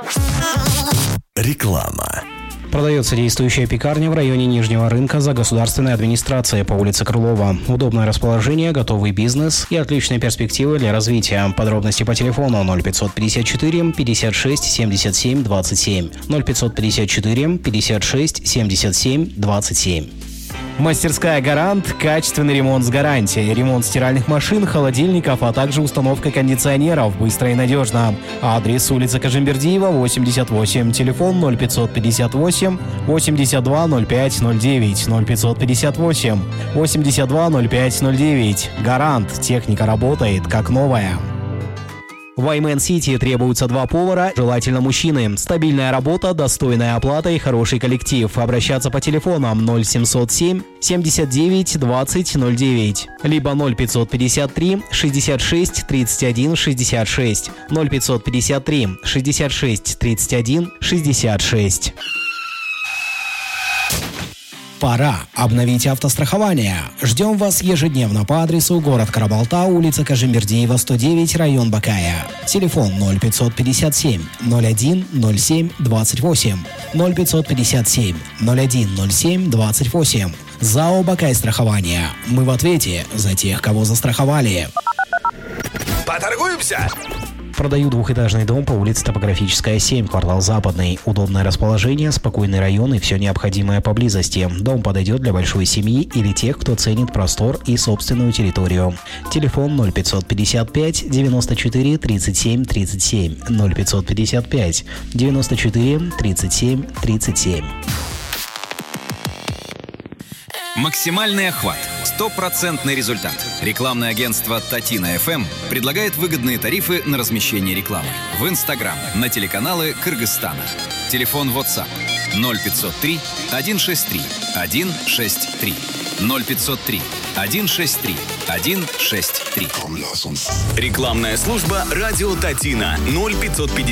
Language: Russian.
Реклама. Продается действующая пекарня в районе Нижнего рынка за государственной администрацией по улице Крылова. Удобное расположение, готовый бизнес и отличные перспективы для развития. Подробности по телефону 0554 56 77 27 0554 56 77 27. Мастерская «Гарант» – качественный ремонт с гарантией. Ремонт стиральных машин, холодильников, а также установка кондиционеров быстро и надежно. Адрес: улица Кожембердиева, 88. Телефон 0558 82 05 09 0558 82 05 09. «Гарант». Техника работает как новая. В Аймен Сити требуются 2 повара, желательно мужчины. Стабильная работа, достойная оплата и хороший коллектив. Обращаться по телефонам 0707 79 20 09, либо 0553 66 31 66, 0553 66 31 66. Пора обновить автострахование. Ждем вас ежедневно по адресу город Карабалта, улица Кожембердиева, 109, район Бакая. Телефон 0557 01 07 28 0557 01 07 28. ЗАО «Бакай страхование». Мы в ответе за тех, кого застраховали. Поторгуемся? Продаю двухэтажный дом по улице Топографическая, 7, квартал Западный. Удобное расположение, спокойный район и все необходимое поблизости. Дом подойдет для большой семьи или тех, кто ценит простор и собственную территорию. Телефон 0555 94 37 37 0555 94 37 37. Максимальный охват. 100% результат. Рекламное агентство Татина ФМ предлагает выгодные тарифы на размещение рекламы в Инстаграм, на телеканалы Кыргызстана. Телефон WhatsApp 0503 163 163 0503 163 163. Рекламная служба «Радио Татина» 0550